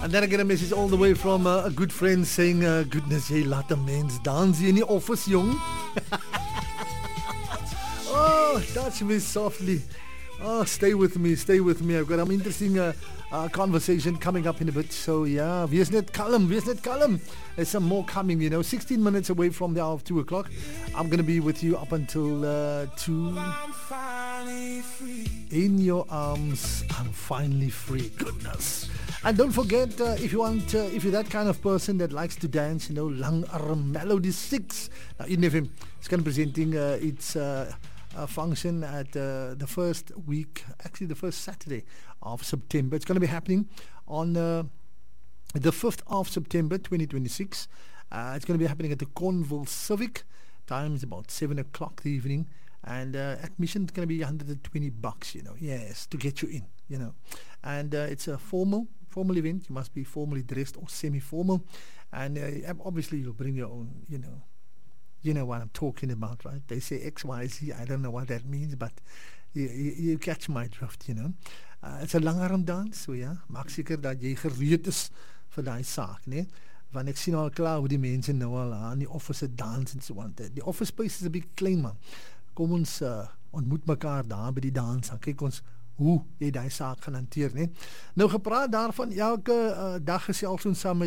And then I get a message all the way from a good friend saying, goodness, jy laat 'n mens dans hier in die office, jong. Oh, touch me softly. Oh, stay with me. I've got an interesting conversation coming up in a bit. So, yeah, wees net kalm. There's some more coming, 16 minutes away from the hour of 2 o'clock. I'm going to be with you up until 2. In your arms, I'm finally free. Goodness. And don't forget, if you're that kind of person that likes to dance, Lang Arm Melody 6. Now, Eden FM is going to be presenting its function at the first Saturday of September. It's going to be happening on the 5th of September 2026. It's going to be happening at the Cornwall Civic. Time is about 7 o'clock the evening. And admission is going to be $120, yes, to get you in, And it's a formal event. You must be formally dressed or semi-formal. And obviously you'll bring your own, You know what I'm talking about, right? They say X, Y, Z. I don't know what that means, but you catch my drift, It's a langarm dans, so ja. Maak seker dat jy gereed is vir daai saak, né? Want ek sien al klaar hoe die mense nou al aan die office dans en so aan. Die office space is 'n bietjie klein, man. Kom ons ontmoet mekaar daar by die dans. Dan kyk ons hoe jy daai saak gaan hanteer, né? Nou gepraat daarvan, elke dag gesels ons saam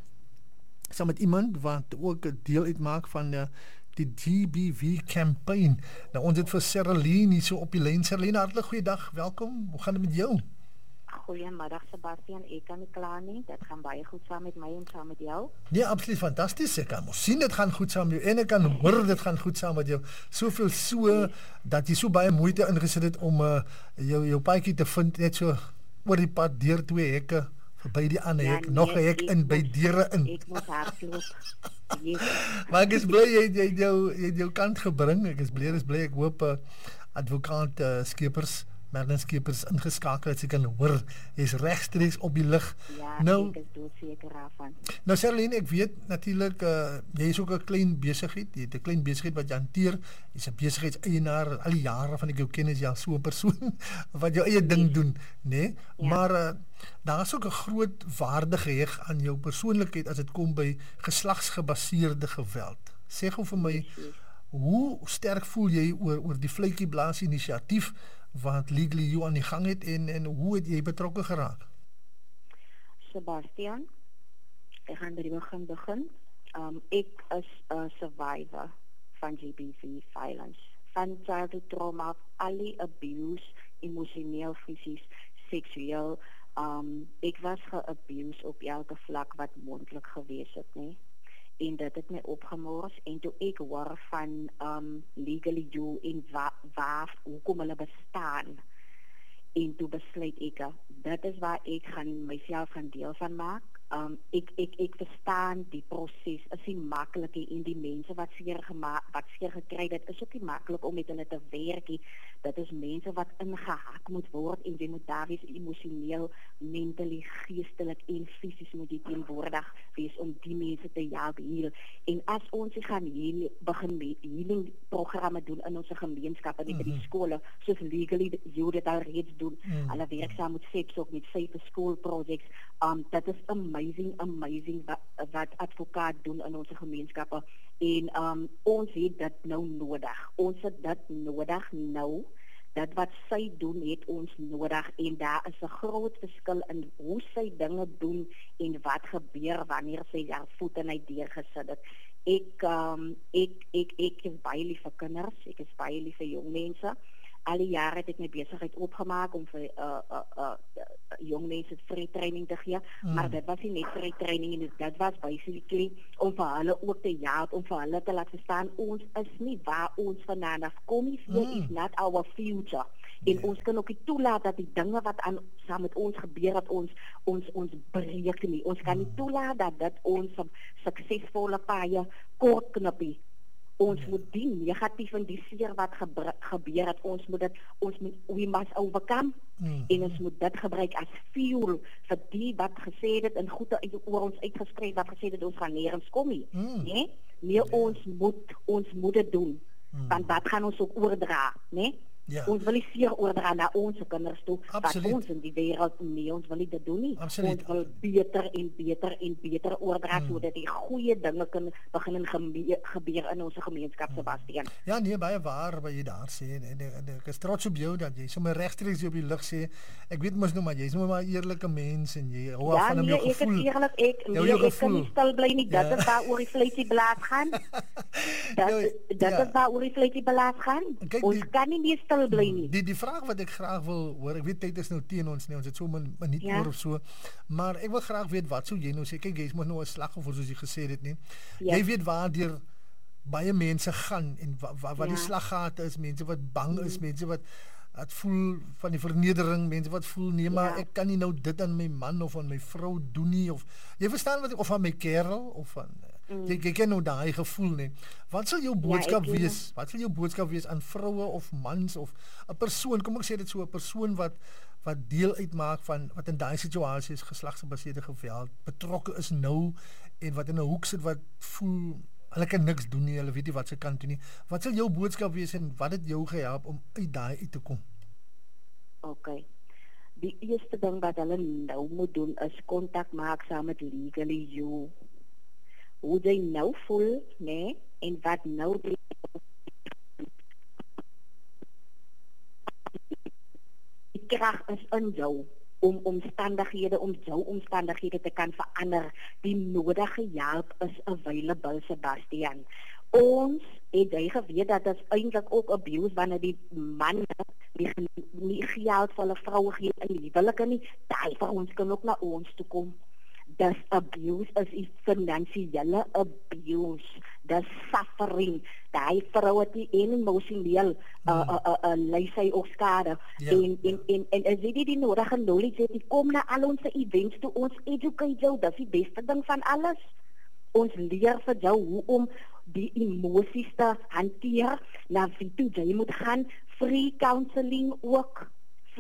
met iemand wat ook 'n deel uitmaak van die GBV campaign. Nou ons het vir Seralien hier so op die lyn. Seralien, hartlik goeiedag. Welkom. Hoe gaan dit met jou? Goeiemiddag Sebastian, ek kan nie kla nie. Dit gaan baie goed saam met my en saam met jou. Nee, absoluut fantasties. Ek kan mos sien dit gaan goed saam met jou en ek kan hoor dit gaan goed saam met jou. Soveel so dat jy so baie moeite ingesit het om jou paadjie te vind, net so oor die pad deur 2 hekke. By die ander hek, nog 'n hek in, by deure in. Ek moet hardloop. Yes. Maar ek is bly jy het jou kant gebring. Ek is bly. Ek hoop advokaat Merlin Skeepers ingeskakel het. Sy kan hoor, jy's regstreeks op die lig. Ja, nou, ek is doodseker daarvan. Nou Seralien, ek weet natuurlik jy is ook 'n klein besigheid. Jy het 'n klein besigheid wat jy hanteer. Jy's 'n besigheidseienaar. Al die jare van ek jou ken is jy al so 'n persoon wat jou eie ding doen, né? Ja. Maar daar is ook 'n groot waarde geheg aan jou persoonlikheid as dit kom by geslagsgebaseerde geweld. Sê gou vir my, hoe sterk voel jy oor die Vletjie Blaas inisiatief wat Legally You aan die gang het en hoe het jy betrokke geraak? Sebastian, ek gaan by die begin. Ek is 'n survivor van GBV violence, van childhood trauma, al die abuse, emosioneel, fisies, seksueel. Ek was ge-abuse op elke vlak wat moontlik gewees het, nee. En dit het my opgemors en toe ek hoor van Legally You en hoekom hulle bestaan en toe besluit ek dit is waar ek gaan myself gaan deel van maak. Ek verstaan die proses is nie maklik en die mense wat seer gekry het is ook nie maklik om met hulle te werk nie. Dit is mense wat ingehak moet word en jy moet daar wees emosioneel, mentally, geestelik en fisies moet jy teenwoordig wees om die mense te help heal. En as ons gaan begin healing programme doen in ons gemeenskappe en by die skole, soos Legally You dit al reeds doen, hulle werk saam met SEPS ook met Safe School Projects, dat is amazing wat advokaat doen in ons gemeenskappe en ons het dit nou nodig. Ons het dit nodig nou. Dat wat sy doen het ons nodig en daar is 'n groot verskil in hoe sy dinge doen en wat gebeur wanneer sy haar voet in hy deur gesit het. Ek is baie lief vir kinders, ek is baie lief vir jong mense. Al die jare het ek my besigheid opgemaak om vir jong mense free training te gee, maar dit was nie net free training en dit was basically om vir hulle ook te help, om vir hulle te laat verstaan, ons is nie waar ons vandaan afkom nie, is not our future. En ons kan ook nie toelaat dat die dinge wat saam met ons gebeur, dat ons breek nie. Ons kan nie toelaat dat dit ons suksesvolle paaie kort knippie. Ons moet die negatief en die seer wat gebeur het, we must overcome en ons moet dit gebruik as fuel vir die wat gesê het en goed oor ons uitgespreek wat gesê het ons gaan nêrens kom nie. Nee, ons moet dit doen. Want wat gaan ons ook oordra, né? Ja. Ons wil nie seer oordra na ons kinders toe, wat Absoluut. ons in die wêreld nie, ons wil nie dit doen nie. Absoluut. Ons wil beter en beter en beter oordra sodat die goeie dinge kan begin gebeur in ons gemeenskap, Sebastian. Ja, nee, baie waar wat jy daar sê en ek is trots op jou dat jy sommer regstreeks op die lug sê. Ek weet mos nou maar jy's nou maar 'n eerlike mens en jy hou af van jou gevoel. Ja, nee, ek is eerlik, ek kan nie stil bly nie. Dit is waaroor die vleisie blaas gaan. Dat is waaroor die vleisie blaas gaan. Ons kan nie meer stil bly nie. Die vraag wat ek graag wil hoor, ek weet tyd is nou teen ons nie, ons het so 'n minuut oor of so, maar ek wil graag weet wat sou jy nou sê? Kyk, jy's mos nou 'n slagoffer soos jy gesê het nie. Jy weet waardeur baie mense gaan en wat die slaggate is, mense wat bang is, mense wat voel van die vernedering, mense wat voel nee maar ek kan nie nou dit aan my man of aan my vrou doen nie, of jy verstaan wat ek, of aan my kerel of van jy ken nou daai gevoel nie. Wat sal jou boodskap wees? Wat sal jou boodskap wees aan vroue of mans of 'n persoon, kom ek sê dit so, 'n persoon wat deel uitmaak van wat in daai situasies geslagsgebaseerde geweld betrokke is nou en wat in 'n hoek sit wat voel hulle kan niks doen nie, hulle weet nie wat se kant toe nie. Wat sal jou boodskap wees en wat het jou gehelp om uit daai uit te kom? Okay. Die eerste ding wat hulle nou moet doen is kontak maak saam met Legally You. Hoe jy nou voel, nee, en wat nou die krag is in jou om jou omstandighede te kan verander. Die nodige hulp is available, Sebastian. Ons het jy geweet dat dit eintlik ook abuse wanneer die man nie geld vir 'n vrou gee in die huwelike nie. Daai vir ons kan ook na ons toe kom. Dis abuse is finansiële abuse. Dis suffering. Daai vrou het nie emosioneel lei sy ook skade. En as jy die nodige knowledge het, die kom na al ons events toe, ons educate jou, dis die beste ding van alles. Ons leer vir jou hoe om die emosies te hanteer, na wie toe jy moet gaan, free counseling ook.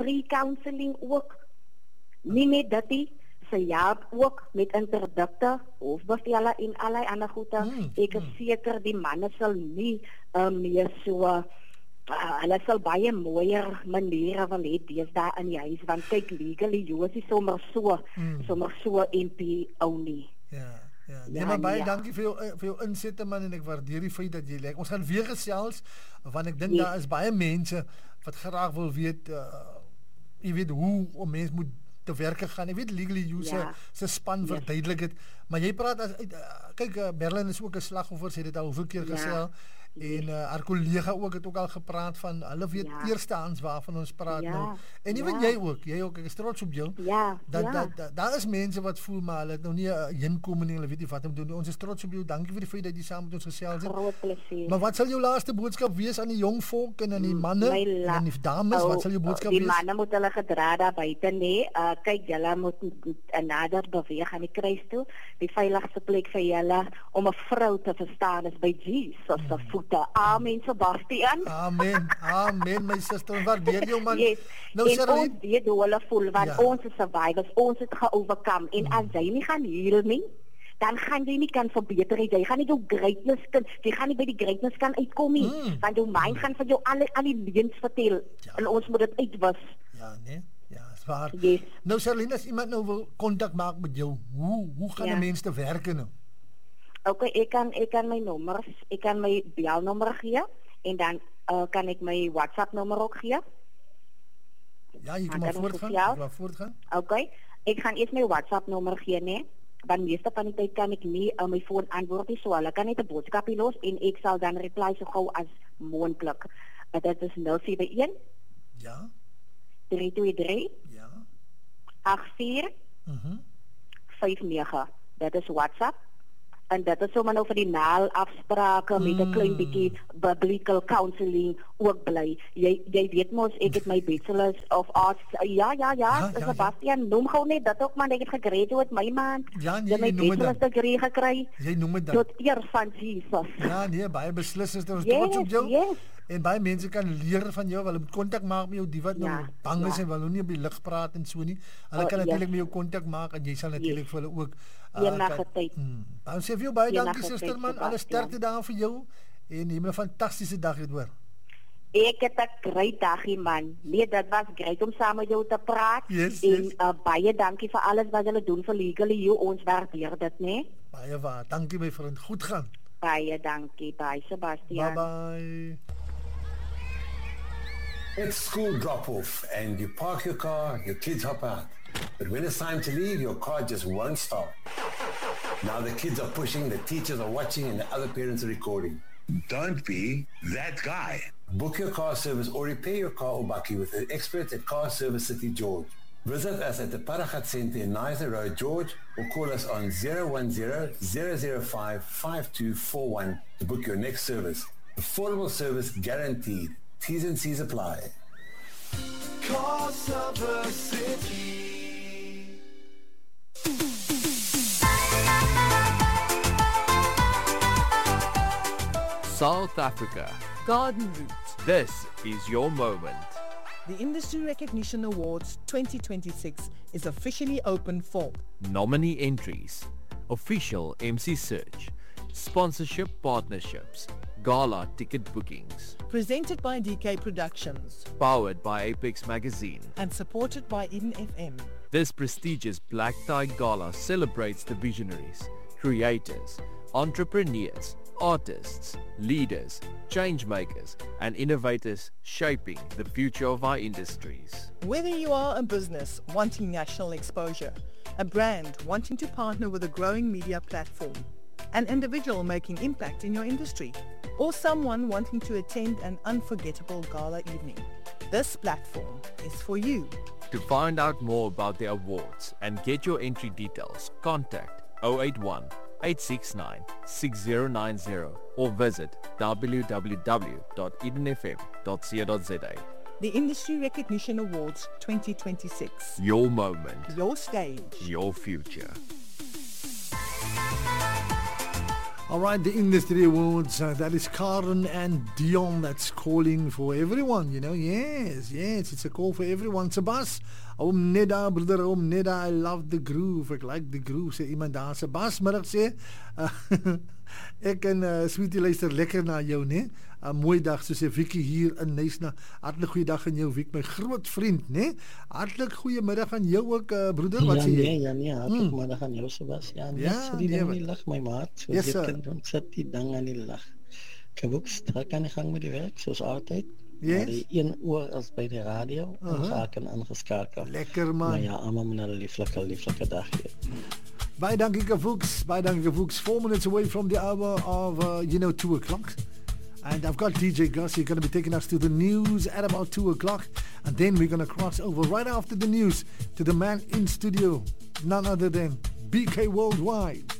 Nie net dat die sy help ook met interdikte, hoofbevele en allerlei ander goede. Ek is seker die manne sal nie meer so hulle sal baie mooier maniere wil hê deesdae in die huis, want kyk, Legally You is sommer so NPO nie. Nee, maar baie dankie vir jou insette man, en ek waardeer die feit dat jy lekker. Ons gaan weer gesels, want ek dink daar is baie mense wat graag wil weet jy weet hoe om mens moet te werke gaan. Ek weet Legally You se span verduidelik het, maar jy praat as kyk, Berlin is ook 'n slagoffer, sy het dit al hoeveel keer gesê. En haar kollega ook het ook al gepraat van hulle weet eerstehands waarvan ons praat nou. En ewen jy ook, ek is trots op jou. Daar is mense wat voel maar hulle het nou nie 'n inkomste nie, hulle weet nie wat om te doen. Ons is trots op jou. Dankie vir die feit dat jy saam met ons gesels het. Groot plesier. Maar wat sal jou laaste boodskap wees aan die jong volk en aan die manne en aan die dames? Wat sal jou boodskap wees? Die manne moet hulle gedra daar buite nee. Kyk, julle moet nader beweeg aan die kruis toe. Die veiligste plek vir julle om 'n vrou te verstaan is by Jesus se voete. Amen, Sebastian. Amen, my suster. Waardeer jou man. Nou en ons weet hoe hulle voel, want ons is survivors, ons het geovercome. En as jy nie gaan heal nie, dan gaan jy nie kan verbeter nie. Jy gaan nie jou greatness jy gaan nie by die greatness kan uitkom nie. Want jou mind gaan vir jou al die leuns vertel. En ons moet dit uitwis. Waar. Nou Charlene, as iemand nou wil kontak maak met jou, hoe gaan 'n mens te werk nou? Okay, ek kan my nommers, ek kan my belnommer gee en dan kan ek my WhatsApp nommer ook gee. Ja, jy kan maar voortgaan. Okay, ek gaan eers my WhatsApp nommer gee, nee. Want meeste van die tyd kan ek nie my foon antwoord nie, so hulle kan net 'n boodskapie los en ek sal dan reply so gou as moontlik. Dit is 071 323 84 59. Dit is WhatsApp. En dit is sommer nou vir die afsprake met 'n klein bietjie biblical counseling ook bly. Jy weet mos ek het my bachelor's of arts. Sebastian, noem gou net dat ook man, ek het gegraduate my man. Jy my bachelor's degree gekry. Jy noem dit dan. Tot eer van Jesus. Ja, nee, baie beslis is ons trots op jou. En baie mense kan leer van jou, hulle moet kontak maak met jou, die wat nou bang is en wil nie op die lig praat en so nie. Hulle kan natuurlik met jou kontak maak en jy sal natuurlik vir hulle ook enige tyd. Dan sê vir jou baie dankie suster man, alle sterkte daar vir jou en jy moet 'n fantastiese dag hê hoor. Ek het 'n great dagie man. Nee, dit was great om saam met jou te praat. Yes, En yes. baie dankie vir alles wat julle doen vir Legally You. Ons waardeer dit, né? Baie waar. Dankie my vriend. Goed gaan. Baie dankie. Bye, Sebastian. Bye-bye. It's school drop-off and you park your car, your kids hop out. But when it's time to leave, your car just won't start. Now the kids are pushing, the teachers are watching, and the other parents are recording. Don't be that guy. Book your car service or repair your car or bakkie with the experts at Car Service City George. Visit us at the Paragat Center in Nizer Road, George, or call us on 010-005-5241 to book your next service. Affordable service guaranteed. T's and C's apply. Car Service City. South Africa. Garden Route. This is your moment. The Industry Recognition Awards 2026 is officially open for Nominee entries, official MC search, sponsorship partnerships, gala ticket bookings, presented by DK Productions powered by Apex Magazine. and supported by Eden FM. This prestigious Black Tie Gala celebrates the visionaries, creators, entrepreneurs, artists, leaders, change makers, and innovators shaping the future of our industries. Whether you are a business wanting national exposure, a brand wanting to partner with a growing media platform, an individual making impact in your industry, or someone wanting to attend an unforgettable gala evening, this platform is for you. To find out more about the awards and get your entry details, contact 081 869 6090 or visit www.edenfm.co.za. The Industry Recognition Awards 2026. Your moment, Your stage. your future. All right, the Industry Awards, that is Karen and Dion that's calling for everyone, you know. Yes, it's a call for everyone. Sebas, Oom Neda, brother Oom Neda, I love the groove. Ek like the groove, sê iemand daar. Sebas, middag sê, ek en Sweetie luister lekker na jou, ne? Mooi dag, so sê Vicky hier in Nysna. Hartlik goeie dag aan jou, Vic, my groot vriend, ne? Hartlik goeie middag aan jou ook, broeder, wat sê jy? Hartelijk middag aan jou, Sebastian. Ja, Sit die ding nee, aan die lig, my maat. So Yes, jy sir. kan doen, sit die ding aan die lig. Ek heb ook strak aan die gang met die werk, soos altyd. Yes. Maar die 1 oor is by die radio, ingehaken en ingeskakel. Lekker, man. Maar ja, allemaal met een lieflijke dag hier. Baie dankie, Kavooks. Baie dankie, Kavooks. 4 minutes away from the hour of, 2 o'clock. And I've got DJ Gus. He's going to be taking us to the news at about 2 o'clock. And then we're going to cross over right after the news to the man in studio. None other than BK Worldwide.